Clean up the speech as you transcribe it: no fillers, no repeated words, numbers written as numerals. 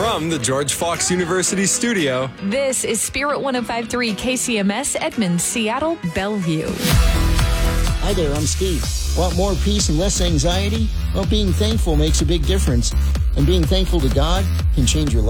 From the George Fox University studio, This is Spirit 105.3 KCMS, Edmond, Seattle, Bellevue. Hi there, I'm Steve. Want more peace and less anxiety? Well, being thankful makes a big difference. And being thankful to God can change your life.